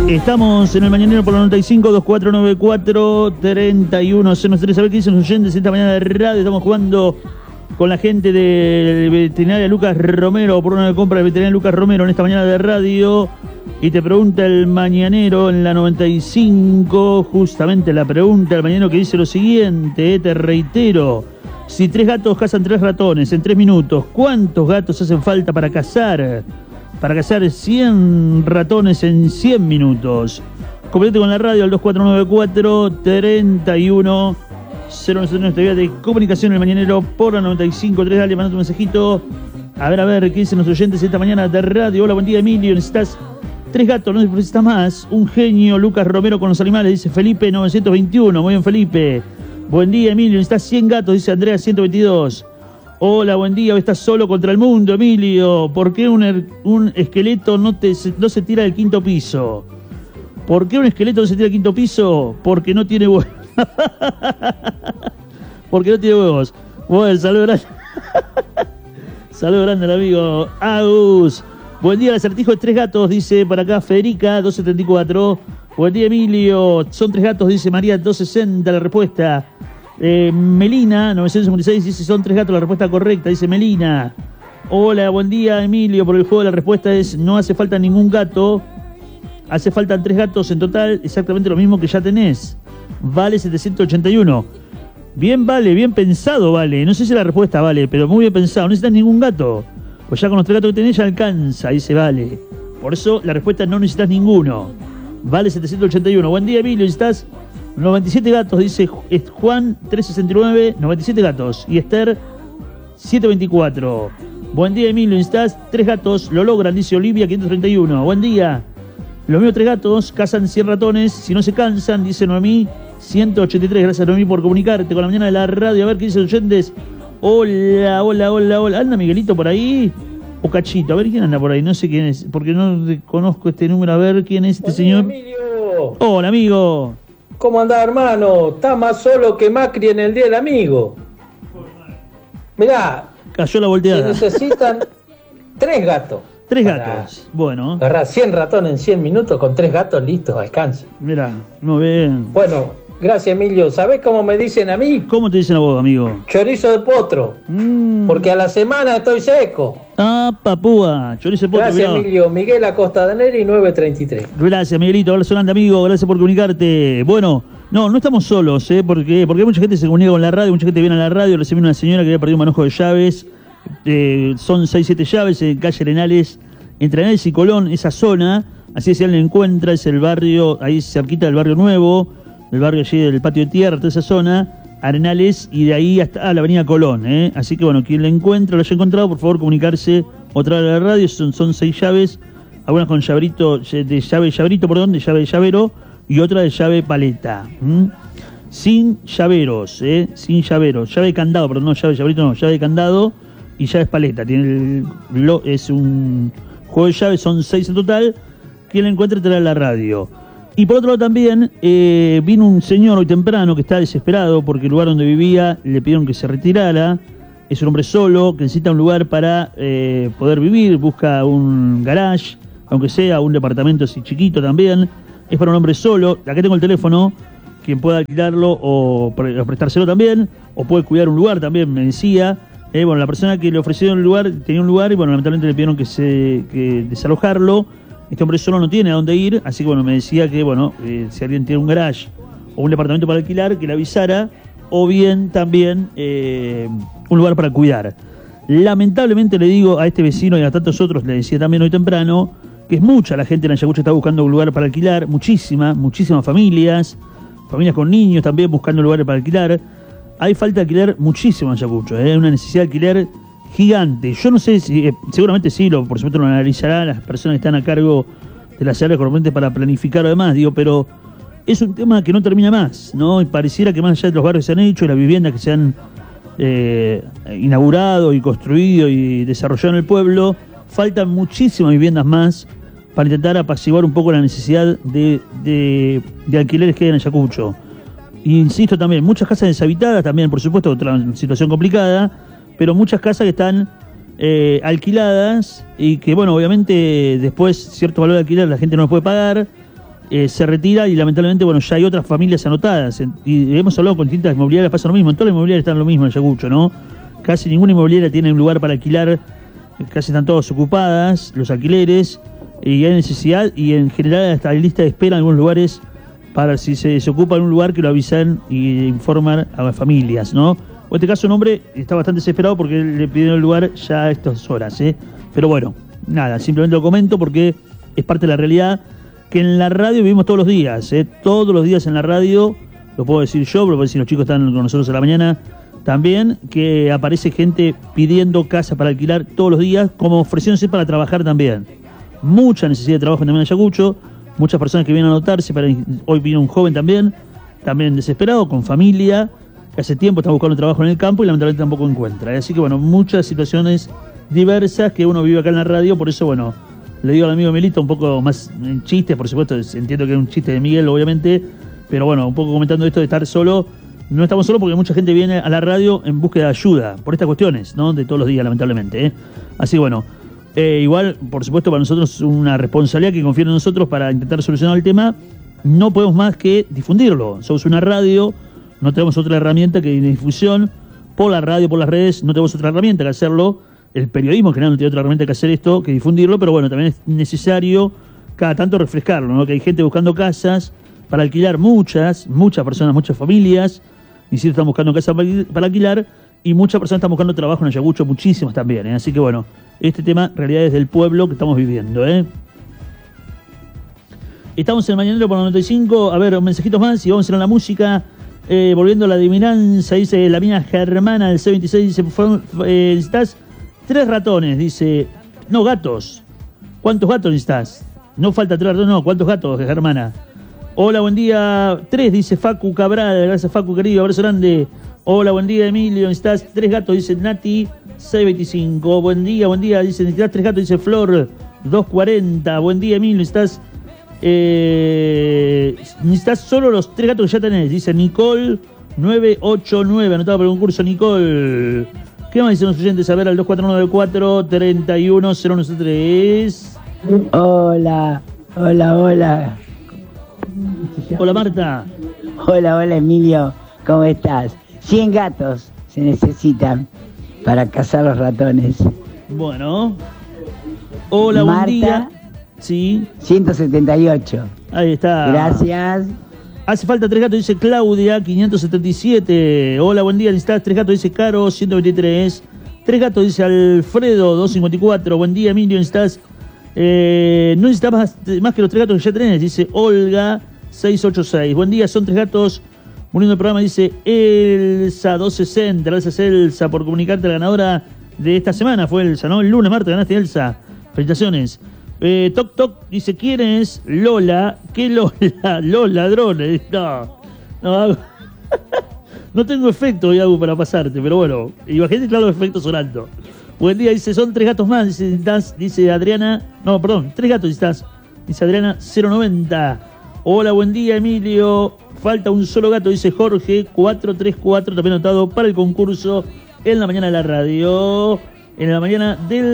Estamos en el Mañanero por la 95 2494 3103. A ver qué dicen los oyentes esta mañana de radio. Estamos jugando con la gente de Veterinaria Lucas Romero por una compra de Veterinaria Lucas Romero en esta mañana de radio. Y te pregunta el Mañanero en la 95, justamente la pregunta del Mañanero que dice lo siguiente, te reitero. Si 3 gatos cazan 3 ratones en 3 minutos, ¿cuántos gatos hacen falta para cazar? Para cazar 100 ratones en 100 minutos. Comunicate con la radio al 2494 31 091, nuestra vía de comunicación el Mañanero por la 95.3. Dale, mandate un mensajito. A ver qué dicen los oyentes esta mañana de radio. Hola, buen día, Emilio. Necesitas 3 gatos, no necesitas más. Un genio, Lucas Romero con los animales, dice Felipe 921. Muy bien, Felipe. Buen día, Emilio. Necesitas 100 gatos, dice Andrea 122. Hola, buen día. Estás solo contra el mundo, Emilio. ¿Por qué un esqueleto no se tira del 5.º piso? ¿Por qué un esqueleto no se tira del 5.º piso? Porque no tiene huevos. Porque no tiene huevos. Bueno, saludo grande. Saludo grande al amigo Agus. Buen día, el acertijo de 3 gatos, dice para acá Federica 274. Buen día, Emilio. Son 3 gatos, dice María 260. La respuesta. Melina 956 dice son 3 gatos, la respuesta correcta, dice Melina. Hola, buen día, Emilio. Por el juego la respuesta es no hace falta ningún gato, hace falta 3 gatos en total, exactamente lo mismo que ya tenés. Vale 781. Bien, vale, bien pensado, vale. No sé si la respuesta vale, pero muy bien pensado. No necesitas ningún gato, pues ya con los 3 gatos que tenés ya alcanza, dice vale. Por eso la respuesta es no necesitas ninguno. Vale 781. Buen día, Emilio. Necesitas 97 gatos, dice Juan 369, 97 gatos. Y Esther 724. Buen día, Emilio. Necesitas 3 gatos, lo logran, dice Olivia 531. Buen día. Los míos 3 gatos cazan 100 ratones, si no se cansan, dice Noemí 183. Gracias, Noemí, por comunicarte con la mañana de la radio. A ver qué dicen los oyentes. Hola. ¿Anda Miguelito por ahí? O Cachito, a ver quién anda por ahí. No sé quién es, porque no conozco este número. A ver quién es este señor. Emilio. Hola, amigo. ¿Cómo andás, hermano? Está más solo que Macri en el Día del Amigo. Mirá, Cayó la volteada. se necesitan 3 gatos. 3 gatos. Bueno. Agarrás 100 ratones en 100 minutos, con 3 gatos listos, alcanza. Mirá, muy bien. Bueno, gracias, Emilio. ¿Sabés cómo me dicen a mí? ¿Cómo te dicen a vos, amigo? Chorizo de potro. Porque a la semana estoy seco. Ah, papúa. Chorizo de potro. Gracias, mirá. Emilio. Miguel Acosta de Neri 933. Gracias, Miguelito. Abrazo grande, amigo. Gracias por comunicarte. Bueno, no estamos solos, porque mucha gente se comunica con la radio, mucha gente viene a la radio. Recién una señora que había perdido un manojo de llaves. Son 6-7 llaves en calle Arenales, entre Arenales y Colón, esa zona. Así es, si alguien encuentra, es el barrio, ahí cerquita del barrio nuevo, del barrio allí del patio de tierra, toda esa zona, Arenales, y de ahí hasta la avenida Colón. Así que bueno, quien la encuentra, lo haya encontrado, por favor comunicarse otra vez a la radio. Son 6 llaves, algunas con llaverito, de llave de llavero, y otra de llave paleta. Sin llaveros, sin llaveros, llave de candado, perdón, no llave de llaverito, no, llave de candado y llaves paleta. Es un juego de llaves, son 6 en total. Quien la encuentre trae a la radio. Y por otro lado también vino un señor hoy temprano que está desesperado porque el lugar donde vivía le pidieron que se retirara. Es un hombre solo que necesita un lugar para poder vivir, busca un garage, aunque sea un departamento así chiquito también. Es para un hombre solo. Acá tengo el teléfono, quien pueda alquilarlo o prestárselo también, o puede cuidar un lugar también, me decía. Bueno, la persona que le ofrecieron el lugar tenía un lugar y bueno, lamentablemente le pidieron que desalojarlo. Este hombre solo no tiene a dónde ir, así que bueno, me decía que bueno, si alguien tiene un garage o un departamento para alquilar, que le avisara, o bien también un lugar para cuidar. Lamentablemente le digo a este vecino y a tantos otros, le decía también hoy temprano, que es mucha la gente en Ayacucho está buscando un lugar para alquilar, muchísimas familias con niños también buscando lugares para alquilar. Hay falta de alquiler muchísimo en Ayacucho, una necesidad de alquiler gigante. Yo no sé si, seguramente sí, por supuesto lo analizarán las personas que están a cargo de las áreas correspondientes para planificar además, pero es un tema que no termina más, ¿no? Y pareciera que más allá de los barrios que se han hecho y las viviendas que se han inaugurado y construido y desarrollado en el pueblo, faltan muchísimas viviendas más para intentar apaciguar un poco la necesidad de alquileres que hay en Ayacucho. Y insisto también, muchas casas deshabitadas también, por supuesto, otra situación complicada, pero muchas casas que están alquiladas y que, bueno, obviamente después cierto valor de alquiler la gente no lo puede pagar se retira y lamentablemente, bueno, ya hay otras familias anotadas. Y hemos hablado con distintas inmobiliarias, pasa lo mismo. En todas las inmobiliarias están lo mismo en Ayacucho, ¿no? Casi ninguna inmobiliaria tiene un lugar para alquilar, casi están todas ocupadas, los alquileres, y hay necesidad, y en general hasta hay lista de espera en algunos lugares para si se ocupa en un lugar que lo avisan y informan a las familias, ¿no? En este caso un hombre está bastante desesperado porque le pidieron el lugar ya a estas horas, ¿eh? Pero bueno, nada, simplemente lo comento porque es parte de la realidad que en la radio vivimos todos los días, ¿eh? Todos los días en la radio, lo puedo decir yo, lo puedo decir los chicos que están con nosotros a la mañana también, que aparece gente pidiendo casa para alquilar todos los días, como ofreciéndose para trabajar también. Mucha necesidad de trabajo también en Ayacucho, muchas personas que vienen a anotarse, hoy vino un joven también desesperado, con familia, que hace tiempo está buscando trabajo en el campo y lamentablemente tampoco encuentra. Así que bueno, muchas situaciones diversas que uno vive acá en la radio, por eso bueno, le digo al amigo Melito un poco más en chiste, por supuesto, entiendo que es un chiste de Miguel, obviamente, pero bueno, un poco comentando esto de estar solo. No estamos solos porque mucha gente viene a la radio en búsqueda de ayuda, por estas cuestiones, ¿no? De todos los días, lamentablemente, ¿eh? Así bueno, igual, por supuesto, para nosotros es una responsabilidad que confíen en nosotros para intentar solucionar el tema. No podemos más que difundirlo. Somos una radio, no tenemos otra herramienta que difusión. Por la radio, por las redes, no tenemos otra herramienta que hacerlo. El periodismo en general no tiene otra herramienta que hacer esto, que difundirlo, pero bueno, también es necesario cada tanto refrescarlo, ¿no? Que hay gente buscando casas para alquilar, muchas personas, muchas familias, insisto, están buscando casas para alquilar, y muchas personas están buscando trabajo en Ayacucho, muchísimas también, ¿eh? Así que bueno, este tema, realidades del pueblo que estamos viviendo, ¿eh? Estamos en el Mañanero por 95, a ver, mensajitos más y vamos a ir a la música. Volviendo a la adivinanza, dice la mía Germana del C26, dice, necesitas 3 ratones, dice, no, gatos. ¿Cuántos gatos necesitas? No falta 3 ratones, no, ¿cuántos gatos, Germana? Hola, buen día, 3, dice Facu Cabral, gracias Facu, querido, abrazo grande. Hola, buen día, Emilio, necesitas 3 gatos, dice Nati, 625. Buen día, dice, necesitas 3 gatos, dice Flor, 240. Buen día, Emilio, necesitas solo los 3 gatos que ya tenés, dice Nicole, 989, anotado por el concurso, Nicole. ¿Qué más dicen los oyentes? A ver, al 24994-31013. Hola. Hola, Marta. Hola, Emilio, ¿cómo estás? 100 gatos se necesitan para cazar los ratones. Bueno. Hola, Marta, buen día. Sí. 178. Ahí está. Gracias. Hace falta 3 gatos, dice Claudia, 577. Hola, buen día, necesitas 3 gatos, dice Caro, 123. 3 gatos, dice Alfredo, 254. Buen día, Emilio, necesitas... no necesitas más que los 3 gatos que ya tenés, dice Olga, 686. Buen día, son 3 gatos. Muriendo el programa, dice Elsa, 260. Gracias, Elsa, por comunicarte, la ganadora de esta semana. Fue Elsa, ¿no? El lunes, Marta, ganaste, Elsa. Felicitaciones. Toc, dice, ¿quién es Lola? ¿Qué Lola? Los ladrones. No, no tengo efecto hoy algo para pasarte, pero bueno, imagínate, claro, los efectos sonando. Buen día, dice, son 3 gatos más, dice Adriana, no, perdón, 3 gatos dice Adriana, 090. Hola, buen día, Emilio, falta un solo gato, dice Jorge, 434, también anotado para el concurso en la mañana de la radio, en la mañana del